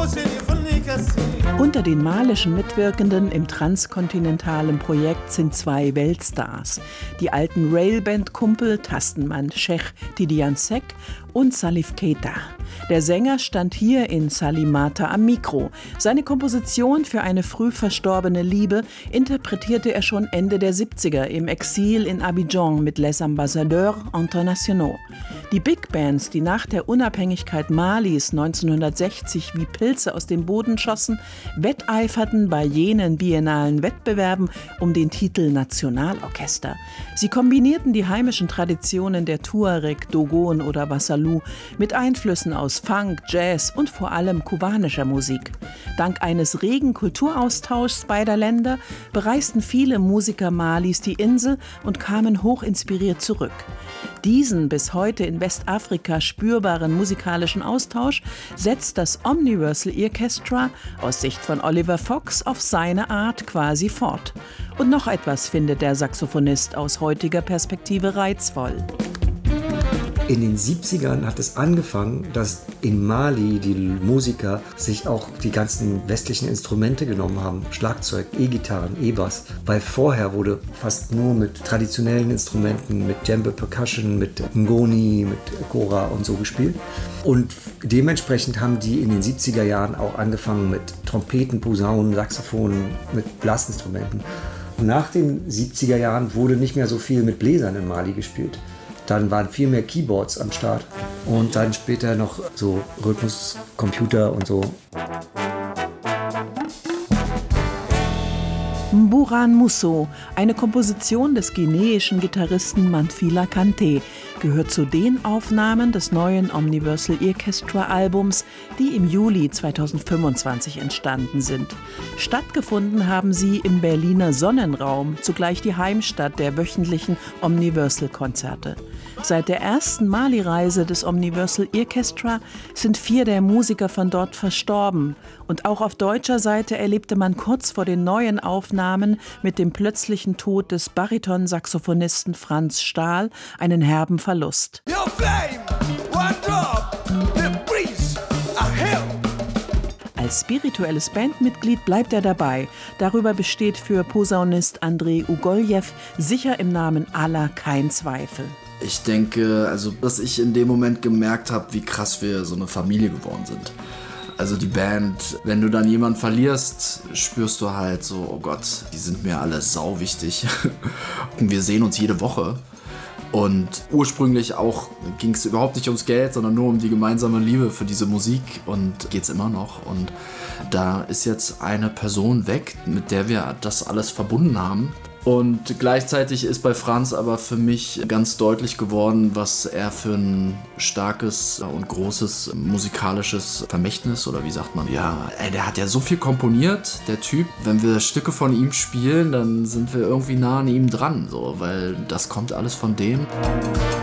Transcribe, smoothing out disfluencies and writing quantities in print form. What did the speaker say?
Unter den malischen Mitwirkenden im transkontinentalen Projekt sind 2 Weltstars. Die alten Railband-Kumpel Tastenmann Sheikh Tidiane Seck und Salif Keita. Der Sänger stand hier in Salimata am Mikro. Seine Komposition für eine früh verstorbene Liebe interpretierte er schon Ende der 70er im Exil in Abidjan mit Les Ambassadeurs Internationaux. Die Big Bands, die nach der Unabhängigkeit Malis 1960 wie Pilze aus dem Boden schossen, wetteiferten bei jenen biennalen Wettbewerben um den Titel Nationalorchester. Sie kombinierten die heimischen Traditionen der Tuareg, Dogon oder Wassalou mit Einflüssen aus Funk, Jazz und vor allem kubanischer Musik. Dank eines regen Kulturaustauschs beider Länder bereisten viele Musiker Malis die Insel und kamen hochinspiriert zurück. Diesen bis heute in Westafrika spürbaren musikalischen Austausch setzt das Omniversal Orchestra aus Sicht von Oliver Fox auf seine Art quasi fort. Und noch etwas findet der Saxophonist aus heutiger Perspektive reizvoll. In den 70ern hat es angefangen, dass in Mali die Musiker sich auch die ganzen westlichen Instrumente genommen haben. Schlagzeug, E-Gitarren, E-Bass. Weil vorher wurde fast nur mit traditionellen Instrumenten, mit Djembe Percussion, mit Ngoni, mit Kora und so gespielt. Und dementsprechend haben die in den 70er Jahren auch angefangen mit Trompeten, Posaunen, Saxophonen, mit Blasinstrumenten. Und nach den 70er Jahren wurde nicht mehr so viel mit Bläsern in Mali gespielt. Dann waren viel mehr Keyboards am Start und dann später noch so Rhythmuscomputer und so. Mburan Musso, eine Komposition des guineischen Gitarristen Manfila Kanté, gehört zu den Aufnahmen des neuen Omniversal Orchestra Albums, die im Juli 2025 entstanden sind. Stattgefunden haben sie im Berliner Sonnenraum, zugleich die Heimstatt der wöchentlichen Omniversal-Konzerte. Seit der ersten Mali-Reise des Omniversal Orchestra sind 4 der Musiker von dort verstorben. Und auch auf deutscher Seite erlebte man kurz vor den neuen Aufnahmen mit dem plötzlichen Tod des Bariton-Saxophonisten Franz Stahl einen herben Verlust. Als spirituelles Bandmitglied bleibt er dabei. Darüber besteht für Posaunist Andrei Ugoljew sicher im Namen Allah kein Zweifel. Ich denke, dass ich in dem Moment gemerkt habe, wie krass wir so eine Familie geworden sind. Also die Band, wenn du dann jemanden verlierst, spürst du halt so, oh Gott, die sind mir alle sau wichtig. Und wir sehen uns jede Woche. Und ursprünglich auch ging es überhaupt nicht ums Geld, sondern nur um die gemeinsame Liebe für diese Musik und geht's immer noch. Und da ist jetzt eine Person weg, mit der wir das alles verbunden haben. Und gleichzeitig ist bei Franz aber für mich ganz deutlich geworden, was er für ein starkes und großes musikalisches Vermächtnis, oder wie sagt man? Ja, der hat ja so viel komponiert, der Typ. Wenn wir Stücke von ihm spielen, dann sind wir irgendwie nah an ihm dran, so, weil das kommt alles von dem.